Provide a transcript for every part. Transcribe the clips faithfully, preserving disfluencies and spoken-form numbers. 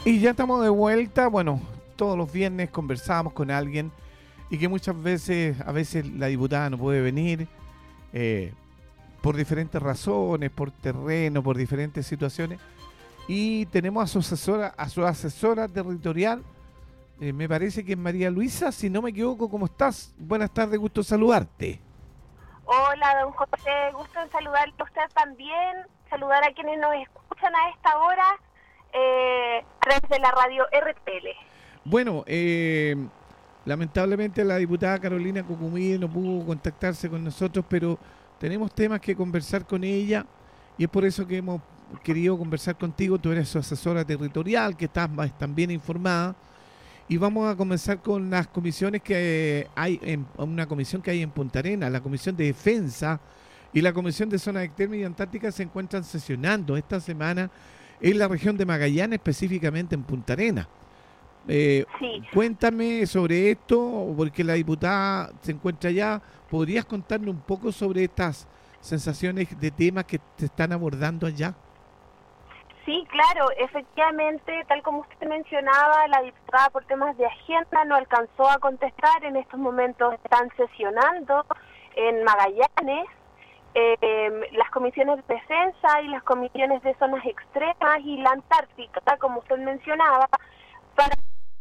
Y ya estamos de vuelta. Bueno, todos los viernes conversamos con alguien y que muchas veces, a veces la diputada no puede venir eh, por diferentes razones, por terreno, por diferentes situaciones. Y tenemos a su asesora, a su asesora territorial, eh, me parece que es María Luisa, si no me equivoco. ¿Cómo estás? Buenas tardes, gusto saludarte. Hola, don José, gusto en saludarle a usted también, saludar a quienes nos escuchan a esta hora eh, a través de la radio R T L. Bueno, eh, lamentablemente la diputada Carolina Cucumí no pudo contactarse con nosotros, pero tenemos temas que conversar con ella y es por eso que hemos querido conversar contigo. Tú eres su asesora territorial, que estás más también informada, y vamos a comenzar con las comisiones que hay, en una comisión que hay en Punta Arenas. La Comisión de Defensa y la Comisión de Zonas Extremas y Antárticas se encuentran sesionando esta semana en la región de Magallanes, específicamente en Punta Arenas. Eh, sí. Cuéntame sobre esto, porque la diputada se encuentra allá. ¿Podrías contarnos un poco sobre estas sensaciones de temas que te están abordando allá? Sí, claro, efectivamente, tal como usted mencionaba, la diputada por temas de agenda no alcanzó a contestar. En estos momentos están sesionando en Magallanes eh, las comisiones de defensa y las comisiones de zonas extremas y la Antártica, como usted mencionaba, para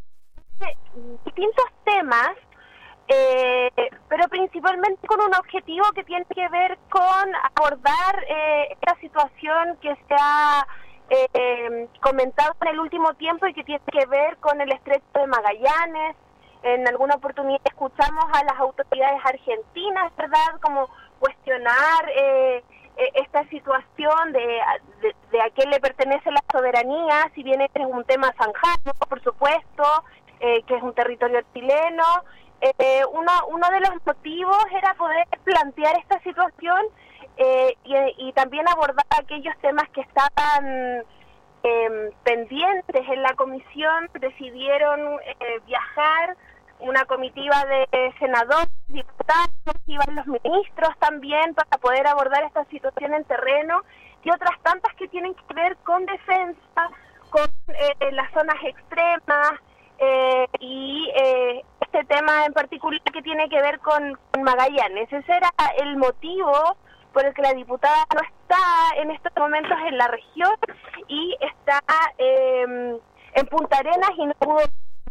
distintos temas, eh, pero principalmente con un objetivo que tiene que ver con abordar eh, esta situación que se ha eh, comentado en el último tiempo y que tiene que ver con el estrecho de Magallanes. En alguna oportunidad escuchamos a las autoridades argentinas, ¿verdad?, como cuestionar eh, esta situación de, de, de a quién le pertenece la soberanía, si bien este es un tema zanjano, por supuesto, eh, que es un territorio chileno. Eh, uno, uno de los motivos era poder plantear esta situación eh, y, y también abordar aquellos temas que estaban eh, pendientes en la comisión. Decidieron eh, viajar una comitiva de senadores, diputados, iban los ministros también para poder abordar esta situación en terreno y otras tantas que tienen que ver con defensa, con eh, las zonas extremas eh, y eh, este tema en particular que tiene que ver con, con Magallanes. Ese era el motivo por el que la diputada no está en estos momentos en la región y está eh, en Punta Arenas y no pudo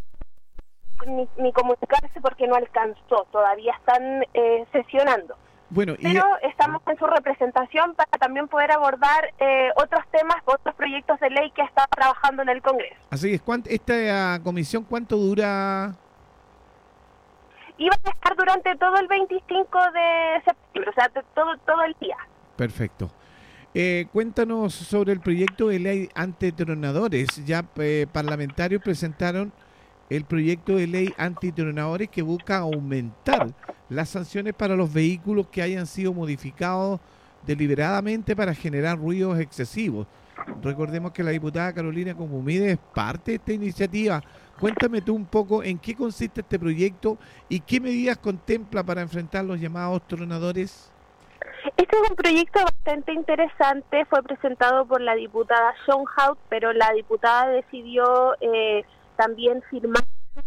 Ni, ni comunicarse porque no alcanzó, todavía están eh, sesionando. Bueno, y pero estamos en su representación para también poder abordar eh, otros temas, otros proyectos de ley que ha estado trabajando en el Congreso. Así es. ¿Esta comisión cuánto dura? Iba a estar durante todo el veinticinco de septiembre, o sea, todo, todo el día. Perfecto. Eh, cuéntanos sobre el proyecto de ley antitronadores. Ya eh, parlamentarios presentaron el proyecto de ley antitronadores que busca aumentar las sanciones para los vehículos que hayan sido modificados deliberadamente para generar ruidos excesivos. Recordemos que la diputada Carolina Cucumí es parte de esta iniciativa. Cuéntame tú un poco en qué consiste este proyecto y qué medidas contempla para enfrentar los llamados tronadores. Este es un proyecto bastante interesante, fue presentado por la diputada Schoenhout, pero la diputada decidió eh, también firmar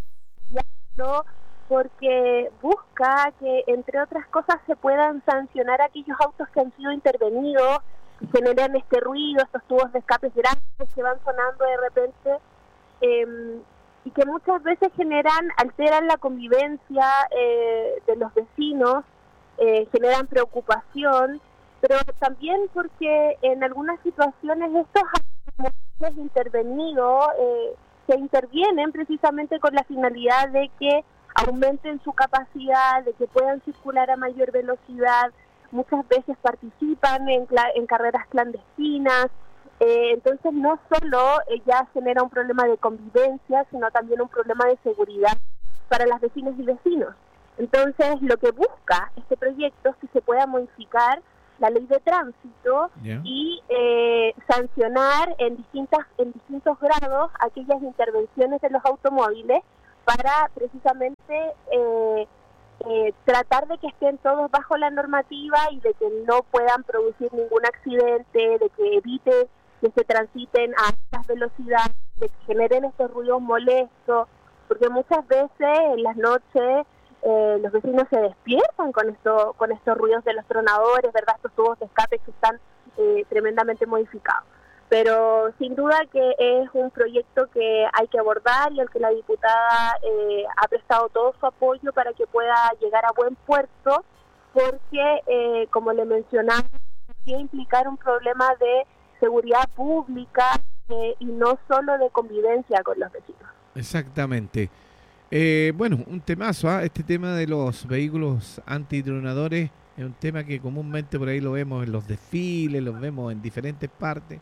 porque busca que, entre otras cosas, se puedan sancionar aquellos autos que han sido intervenidos, que generan este ruido, estos tubos de escape grandes que van sonando de repente, eh, y que muchas veces generan, alteran la convivencia eh, de los vecinos, eh, generan preocupación, pero también porque en algunas situaciones estos autos intervenidos eh, se intervienen precisamente con la finalidad de que aumenten su capacidad, de que puedan circular a mayor velocidad. Muchas veces participan en, en carreras clandestinas, eh, entonces no solo eh, ya genera un problema de convivencia, sino también un problema de seguridad para las vecinas y vecinos. Entonces lo que busca este proyecto es que se pueda modificar la ley de tránsito yeah. y eh, sancionar en distintas en distintos grados aquellas intervenciones de los automóviles para precisamente eh, eh, tratar de que estén todos bajo la normativa y de que no puedan producir ningún accidente, de que evite que se transiten a altas velocidades de que generen estos ruidos molestos, porque muchas veces en las noches eh, los vecinos se despiertan con esto, con estos ruidos de los tronadores, ¿verdad? Estos tubos de escape que están eh, tremendamente modificados. Pero sin duda que es un proyecto que hay que abordar y al que la diputada eh, ha prestado todo su apoyo para que pueda llegar a buen puerto, porque, eh, como le mencionaba, podría implicar un problema de seguridad pública eh, y no solo de convivencia con los vecinos. Exactamente. Eh, bueno, un temazo, ¿eh? Este tema de los vehículos antitronadores es un tema que comúnmente por ahí lo vemos en los desfiles, los vemos en diferentes partes.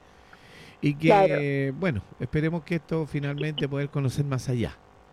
Y que, Claro. eh, bueno, esperemos que esto finalmente poder conocer más allá.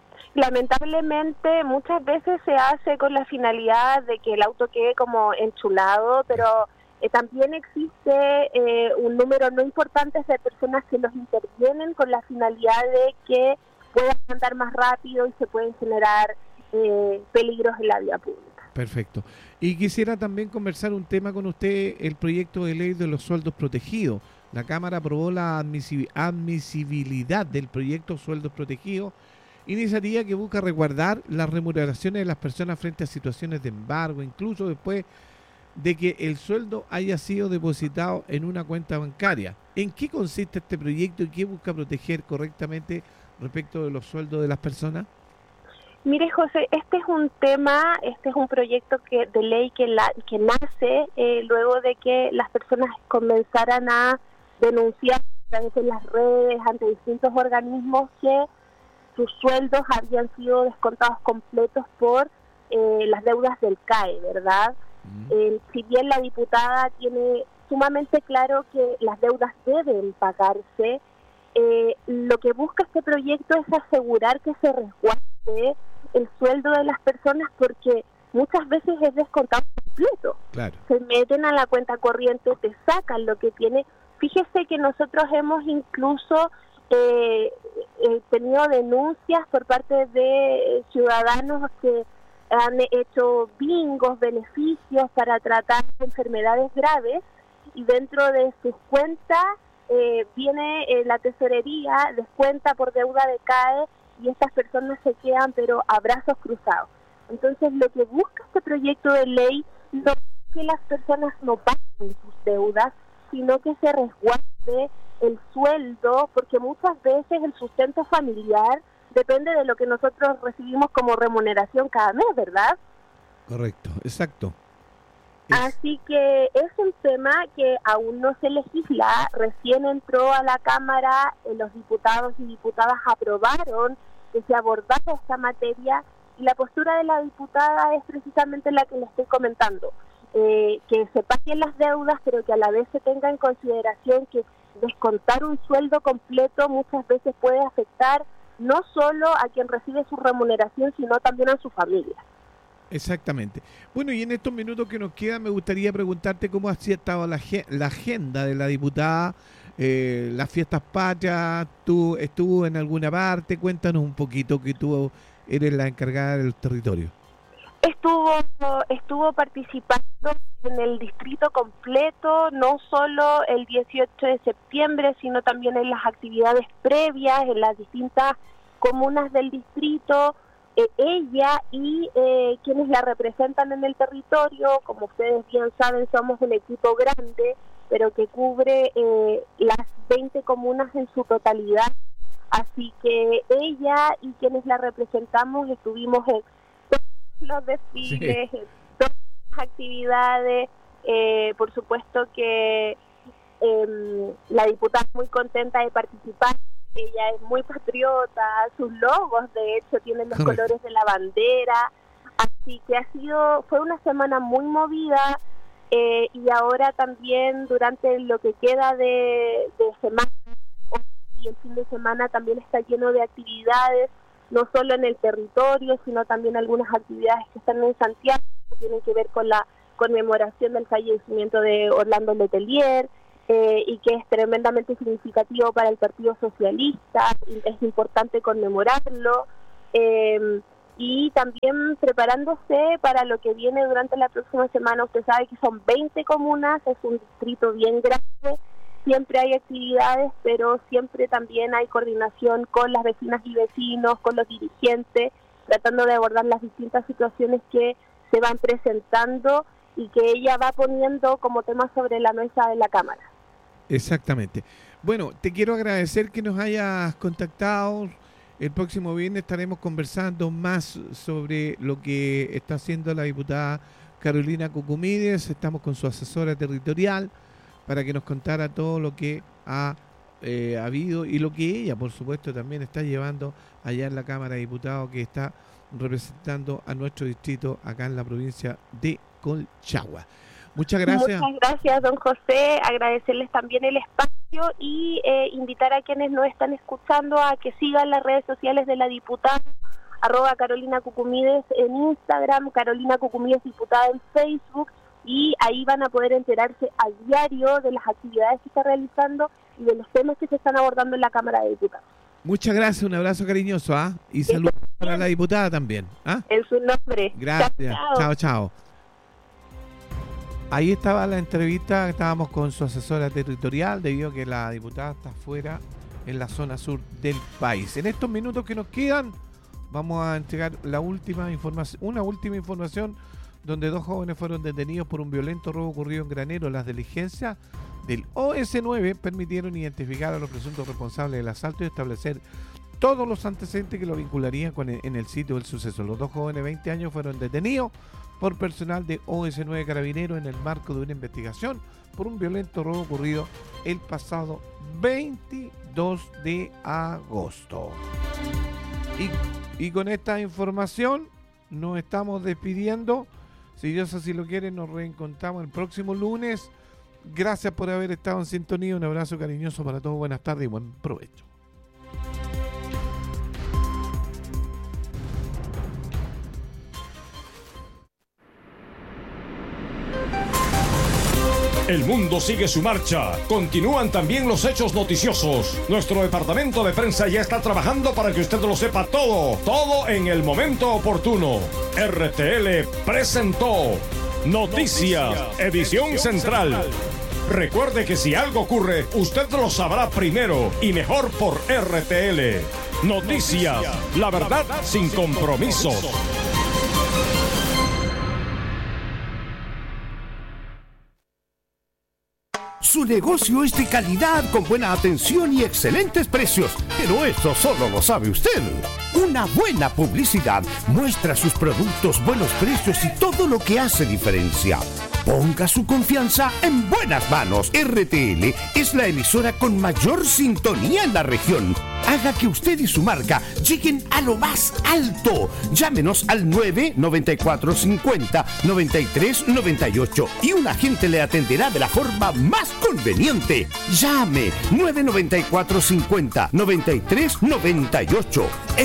Lamentablemente muchas veces se hace con la finalidad de que el auto quede como enchulado, pero eh, también existe eh, un número no importante de personas que los intervienen con la finalidad de que puedan andar más rápido y se pueden generar eh, peligros en la vía pública. Perfecto. Y quisiera también conversar un tema con usted, el proyecto de ley de los sueldos protegidos. La Cámara aprobó la admisi- admisibilidad del proyecto Sueldos Protegidos, iniciativa que busca resguardar las remuneraciones de las personas frente a situaciones de embargo, incluso después de que el sueldo haya sido depositado en una cuenta bancaria. ¿En qué consiste este proyecto y qué busca proteger correctamente respecto de los sueldos de las personas? Mire, José, este es un tema, este es un proyecto que de ley que, la, que nace eh, luego de que las personas comenzaran a denunciar a través de las redes ante distintos organismos que sus sueldos habían sido descontados completos por eh, las deudas del C A E, ¿verdad? Mm. Eh, si bien la diputada tiene sumamente claro que las deudas deben pagarse, eh, lo que busca este proyecto es asegurar que se resguarde el sueldo de las personas, porque muchas veces es descontado completo. Claro. Se meten a la cuenta corriente, te sacan lo que tiene. Fíjese que nosotros hemos incluso eh, eh, tenido denuncias por parte de ciudadanos que han hecho bingos, beneficios para tratar enfermedades graves, y dentro de sus cuentas eh, viene eh, la tesorería, descuenta por deuda de C A E, y estas personas se quedan pero a brazos cruzados. Entonces lo que busca este proyecto de ley no es que las personas no paguen sus deudas, sino que se resguarde el sueldo, porque muchas veces el sustento familiar depende de lo que nosotros recibimos como remuneración cada mes, ¿verdad? Correcto, exacto. Es... Así que es un tema que aún no se legisla, recién entró a la Cámara, eh, los diputados y diputadas aprobaron que se abordara esta materia, y la postura de la diputada es precisamente la que le estoy comentando. Eh, que se paguen las deudas, pero que a la vez se tenga en consideración que descontar un sueldo completo muchas veces puede afectar no solo a quien recibe su remuneración, sino también a su familia. Exactamente. Bueno, y en estos minutos que nos quedan, me gustaría preguntarte cómo ha estado la, la agenda de la diputada, eh, las fiestas patrias. ¿Tú estuvo en alguna parte? Cuéntanos un poquito, que tú eres la encargada del territorio. Estuvo, estuvo participando en el distrito completo, no solo el dieciocho de septiembre, sino también en las actividades previas, en las distintas comunas del distrito. Eh, ella y eh, quienes la representan en el territorio, como ustedes bien saben, somos un equipo grande, pero que cubre eh, las veinte comunas en su totalidad. Así que ella y quienes la representamos estuvimos en los desfiles, sí, en todas las actividades. Eh, por supuesto que eh, la diputada muy contenta de participar. Ella es muy patriota, sus logos de hecho tienen los Correcto. colores de la bandera, así que ha sido, fue una semana muy movida, eh, y ahora también durante lo que queda de, de semana y el fin de semana también está lleno de actividades, no solo en el territorio, sino también algunas actividades que están en Santiago, que tienen que ver con la conmemoración del fallecimiento de Orlando Letelier, eh, y que es tremendamente significativo para el Partido Socialista, y es importante conmemorarlo, eh, y también preparándose para lo que viene durante la próxima semana. Usted sabe que son veinte comunas, es un distrito bien grande, siempre hay actividades, pero siempre también hay coordinación con las vecinas y vecinos, con los dirigentes, tratando de abordar las distintas situaciones que se van presentando y que ella va poniendo como tema sobre la mesa de la Cámara. Exactamente. Bueno, te quiero agradecer que nos hayas contactado. El próximo viernes estaremos conversando más sobre lo que está haciendo la diputada Carolina Cucumides. Estamos con su asesora territorial para que nos contara todo lo que ha eh, habido y lo que ella, por supuesto, también está llevando allá en la Cámara de Diputados, que está representando a nuestro distrito acá en la provincia de Colchagua. Muchas gracias. Muchas gracias, don José. Agradecerles también el espacio y eh, invitar a quienes nos están escuchando a que sigan las redes sociales de la diputada, arroba Carolina Cucumides en Instagram, Carolina Cucumides diputada en Facebook, y ahí van a poder enterarse a diario de las actividades que está realizando y de los temas que se están abordando en la Cámara de Diputados. Muchas gracias, un abrazo cariñoso, ¿ah? Y saludos para la diputada también, ¿ah? En su nombre. Gracias, chao, chao. chao. Ahí estaba la entrevista, estábamos con su asesora territorial, debido a que la diputada está fuera en la zona sur del país. En estos minutos que nos quedan, vamos a entregar la última información, una última información, donde dos jóvenes fueron detenidos por un violento robo ocurrido en Granero. Las diligencias del O S nueve permitieron identificar a los presuntos responsables del asalto y establecer todos los antecedentes que lo vincularían con el, en el sitio del suceso. Los dos jóvenes de veinte años fueron detenidos por personal de O S nueve Carabineros en el marco de una investigación por un violento robo ocurrido el pasado veintidós de agosto. Y, y con esta información nos estamos despidiendo. Si Dios así lo quiere, nos reencontramos el próximo lunes. Gracias por haber estado en sintonía. Un abrazo cariñoso para todos. Buenas tardes y buen provecho. El mundo sigue su marcha. Continúan también los hechos noticiosos. Nuestro departamento de prensa ya está trabajando para que usted lo sepa todo. Todo en el momento oportuno. R T L presentó Noticias, Noticias Edición Central. Central. Recuerde que si algo ocurre, usted lo sabrá primero y mejor por R T L. Noticias, Noticias la verdad, la verdad sin compromisos. compromisos. Su negocio es de calidad, con buena atención y excelentes precios. Pero eso solo lo sabe usted. Una buena publicidad muestra sus productos, buenos precios y todo lo que hace diferencia. Ponga su confianza en buenas manos. R T L es la emisora con mayor sintonía en la región. Haga que usted y su marca lleguen a lo más alto. Llámenos al nueve noventa y cuatro cincuenta noventa y tres noventa y ocho y un agente le atenderá de la forma más conveniente. Llame nueve noventa y cuatro cincuenta noventa y tres noventa y ocho.